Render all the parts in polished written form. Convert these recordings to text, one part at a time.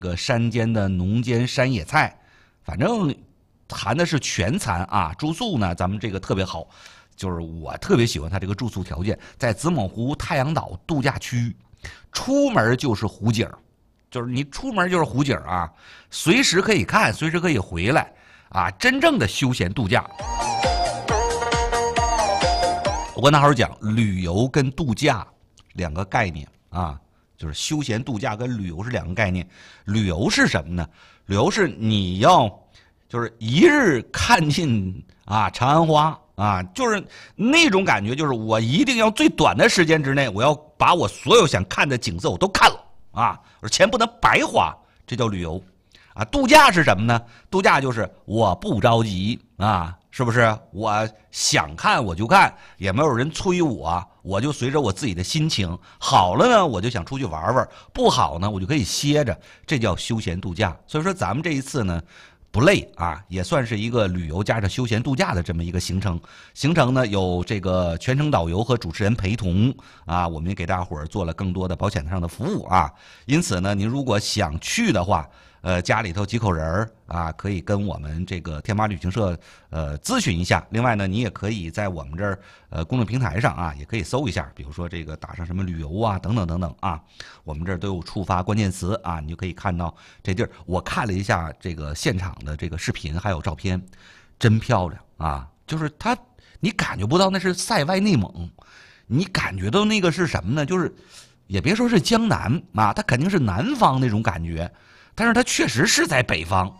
个山间的农间山野菜，反正含的是全餐啊。住宿呢，咱们这个特别好，就是我特别喜欢它这个住宿条件，在子母湖太阳岛度假区，出门就是湖景，就是你出门就是湖景啊，随时可以看，随时可以回来啊，真正的休闲度假。我跟大伙讲，旅游跟度假两个概念啊。就是休闲度假跟旅游是两个概念。旅游是什么呢？旅游是你要就是一日看尽啊长安花啊，就是那种感觉，就是我一定要最短的时间之内，我要把我所有想看的景色我都看了啊，我说钱不能白花，这叫旅游啊。度假是什么呢？度假就是我不着急啊。是不是我想看我就看，也没有人催我，我就随着我自己的心情，好了呢我就想出去玩玩，不好呢我就可以歇着，这叫休闲度假。所以说咱们这一次呢不累啊，也算是一个旅游加上休闲度假的这么一个行程。行程呢有这个全程导游和主持人陪同啊，我们也给大伙儿做了更多的保险上的服务啊。因此呢，您如果想去的话，家里头几口人啊，可以跟我们这个天马旅行社咨询一下。另外呢，你也可以在我们这儿公众平台上啊，也可以搜一下，比如说这个打上什么旅游啊，等等等等啊，我们这儿都有触发关键词啊，你就可以看到这地儿。我看了一下这个现场的这个视频还有照片，真漂亮啊！就是它，你感觉不到那是塞外内蒙，你感觉到那个是什么呢？就是也别说是江南啊，它肯定是南方那种感觉。但是它确实是在北方。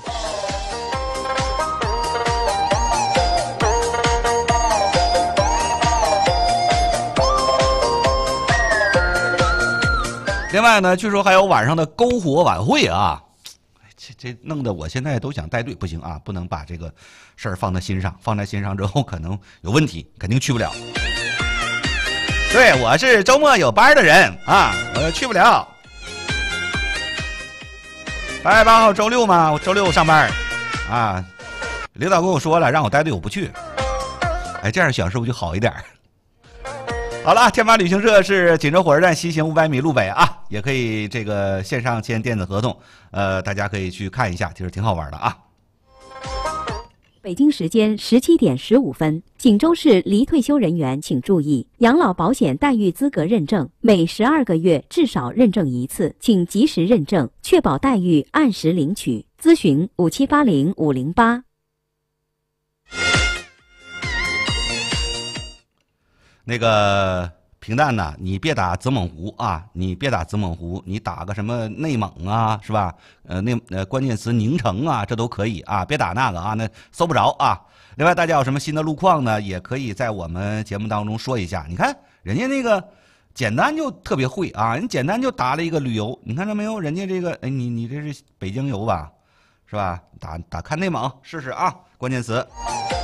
另外呢，据说还有晚上的篝火晚会啊，这弄得我现在都想带队，不行啊，不能把这个事儿放在心上，放在心上之后可能有问题，肯定去不了。对，我是周末有班的人啊，我去不了。8月8号周六嘛，我周六上班啊。领导跟我说了，让我带队，我不去。哎，这样想是不是就好一点？好了，天马旅行社是锦州火车站西行500米路北啊，也可以这个线上签电子合同，大家可以去看一下，其实挺好玩的啊。 北京时间17点15分，锦州市离退休人员请注意，养老保险待遇资格认证每12个月至少认证一次，请及时认证，确保待遇按时领取。咨询5780-508。 那个平淡呐，你别打子猛湖啊，你别打子猛湖，你打个什么内蒙啊，是吧？关键词宁城啊，这都可以啊，别打那个啊，那搜不着啊。另外，大家有什么新的路况呢，也可以在我们节目当中说一下。你看人家那个简单就特别会啊，人简单就打了一个旅游，你看着没有？人家这个，哎，你这是北京游吧，是吧？打看内蒙试试啊，关键词。